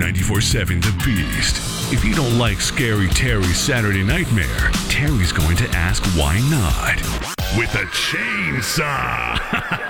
94.7 The Beast. If you don't like Scary Terry's Saturday Nightmare, Terry's going to ask why not. With a chainsaw.